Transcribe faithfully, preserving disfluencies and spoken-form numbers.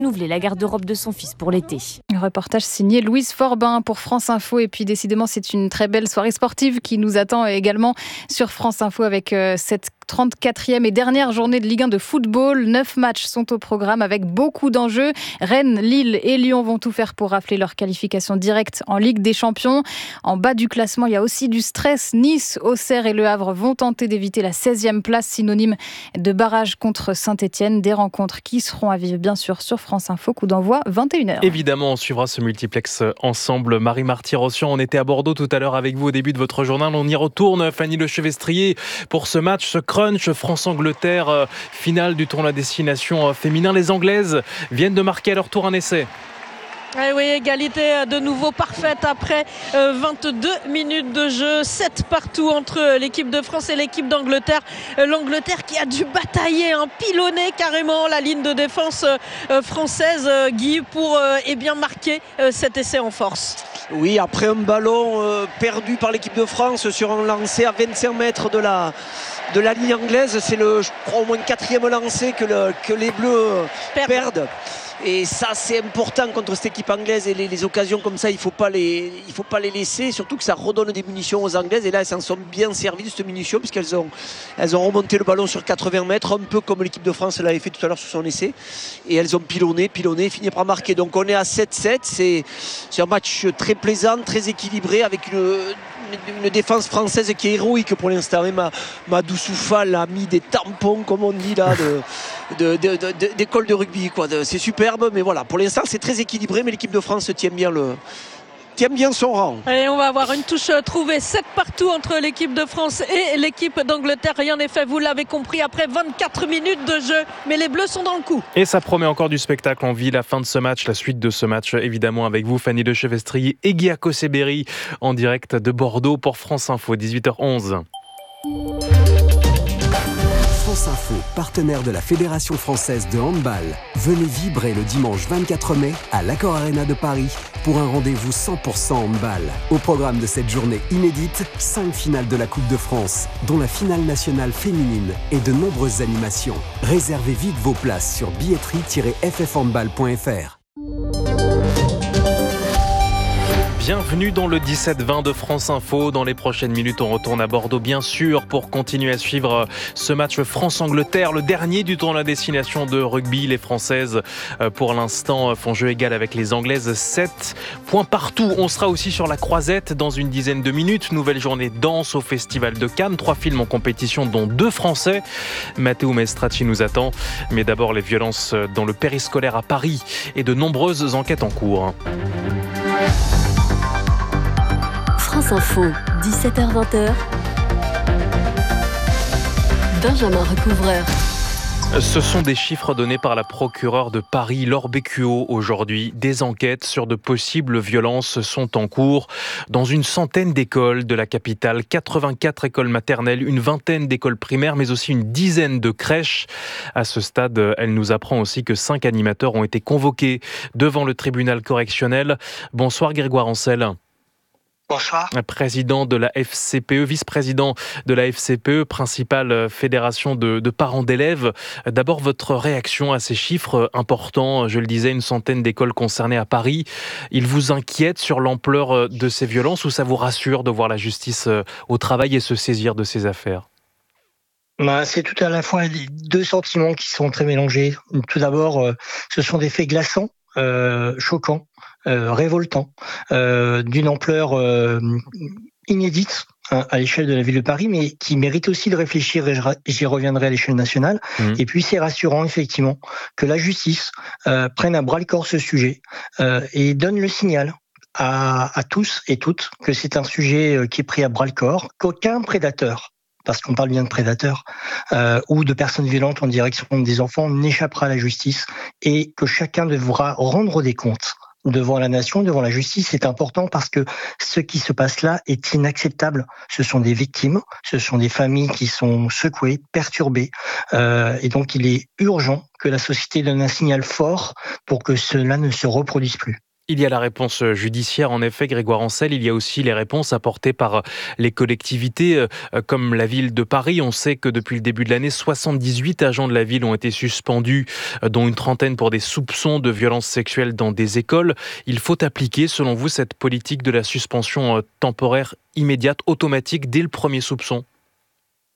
renouveler la garde-robe de son fils pour l'été. Un reportage signé Louise Forbin pour France Info. Et puis décidément, c'est une très belle soirée sportive qui nous attend également sur France Info avec euh, cette trente-quatrième et dernière journée de Ligue un de football. Neuf matchs sont au programme avec beaucoup d'enjeux. Rennes, Lille et Lyon vont tout faire pour rafler leur qualification directe en Ligue des Champions. En bas du classement, il y a aussi du stress. Nice, Auxerre et Le Havre vont tenter d'éviter la seizième place, synonyme de barrage contre Saint-Etienne. Des rencontres qui seront à vivre bien sûr sur France Info. Coup d'envoi vingt et une heures. Évidemment, on suivra ce multiplex ensemble. Marie Marty-Rossian, on était à Bordeaux tout à l'heure avec vous au début de votre journal. On y retourne, Fanny Lechevestrier, pour ce match, ce crunch France-Angleterre, euh, finale du tournoi destination euh, féminin. Les Anglaises viennent de marquer à leur tour un essai. Eh oui, égalité de nouveau parfaite après euh, vingt-deux minutes de jeu, sept partout entre l'équipe de France et l'équipe d'Angleterre. Euh, L'Angleterre qui a dû batailler, hein, pilonner carrément la ligne de défense euh, française, euh, Guy, pour euh, eh bien marquer euh, cet essai en force. Oui, après un ballon euh, perdu par l'équipe de France sur un lancer à vingt-cinq mètres de la, de la ligne anglaise, c'est le, je crois, au moins quatrième lancer que, le, que les Bleus perdent. perdent. Et ça, c'est important contre cette équipe anglaise, et les, les occasions comme ça, il ne faut pas les, il faut pas les laisser, surtout que ça redonne des munitions aux Anglaises. Et là, elles s'en sont bien servies de cette munition, puisqu'elles ont, elles ont remonté le ballon sur quatre-vingts mètres, un peu comme l'équipe de France l'avait fait tout à l'heure sur son essai. Et elles ont pilonné, pilonné, fini par marquer. Donc on est à sept sept, c'est, c'est un match très plaisant, très équilibré, avec une... une défense française qui est héroïque pour l'instant. Et Madou Soufal a mis des tampons, comme on dit là, de, de, de, de, d'école de rugby, quoi. C'est superbe, mais voilà, pour l'instant c'est très équilibré, mais l'équipe de France tient bien le... tient bien son rang. Allez, on va avoir une touche trouvée, sept partout entre l'équipe de France et l'équipe d'Angleterre. Rien n'est fait, vous l'avez compris, après vingt-quatre minutes de jeu, mais les Bleus sont dans le coup. Et ça promet encore du spectacle. On vit la fin de ce match, la suite de ce match, évidemment avec vous, Fanny Lechevestrier et Guy Akoseberi, en direct de Bordeaux pour France Info, dix-huit heures onze. France Info, partenaire de la Fédération française de handball. Venez vibrer le dimanche vingt-quatre mai à l'Accor Arena de Paris pour un rendez-vous cent pour cent handball. Au programme de cette journée inédite, cinq finales de la Coupe de France, dont la finale nationale féminine et de nombreuses animations. Réservez vite vos places sur billetterie tiret f f handball point f r. Bienvenue dans le dix-sept vingt de France Info. Dans les prochaines minutes, on retourne à Bordeaux, bien sûr, pour continuer à suivre ce match France-Angleterre, le dernier du tournoi destination de rugby. Les Françaises, pour l'instant, font jeu égal avec les Anglaises. sept points partout. On sera aussi sur la Croisette dans une dizaine de minutes. Nouvelle journée danse au Festival de Cannes. Trois films en compétition, dont deux Français. Matteo Maestracci nous attend. Mais d'abord, les violences dans le périscolaire à Paris et de nombreuses enquêtes en cours. France Info, dix-sept heures vingt. Benjamin Recouvreur. Ce sont des chiffres donnés par la procureure de Paris, Laure Beccuot, aujourd'hui. Des enquêtes sur de possibles violences sont en cours dans une centaine d'écoles de la capitale, quatre-vingt-quatre écoles maternelles, une vingtaine d'écoles primaires, mais aussi une dizaine de crèches. À ce stade, elle nous apprend aussi que cinq animateurs ont été convoqués devant le tribunal correctionnel. Bonsoir Grégoire Ancel. Bonsoir. Président de la F C P E, vice-président de la F C P E, principale fédération de, de parents d'élèves. D'abord, votre réaction à ces chiffres importants. Je le disais, une centaine d'écoles concernées à Paris. Il vous inquiète sur l'ampleur de ces violences ou ça vous rassure de voir la justice au travail et se saisir de ces affaires ? Bah, c'est tout à la fois deux sentiments qui sont très mélangés. Tout d'abord, ce sont des faits glaçants, euh, choquants. Euh, révoltant, euh, d'une ampleur euh, inédite hein, à l'échelle de la ville de Paris, mais qui mérite aussi de réfléchir, et j'y reviendrai à l'échelle nationale. Mmh. Et puis c'est rassurant effectivement que la justice euh, prenne à bras-le-corps ce sujet euh, et donne le signal à, à tous et toutes que c'est un sujet qui est pris à bras-le-corps, qu'aucun prédateur, parce qu'on parle bien de prédateurs, euh, ou de personnes violentes en direction des enfants n'échappera à la justice et que chacun devra rendre des comptes devant la nation, devant la justice. C'est important parce que ce qui se passe là est inacceptable. Ce sont des victimes, ce sont des familles qui sont secouées, perturbées, euh, et donc il est urgent que la société donne un signal fort pour que cela ne se reproduise plus. Il y a la réponse judiciaire, en effet, Grégoire Ancel. Il y a aussi les réponses apportées par les collectivités, comme la ville de Paris. On sait que depuis le début de l'année, soixante-dix-huit agents de la ville ont été suspendus, dont une trentaine pour des soupçons de violences sexuelles dans des écoles. Il faut appliquer, selon vous, cette politique de la suspension temporaire immédiate, automatique, dès le premier soupçon ?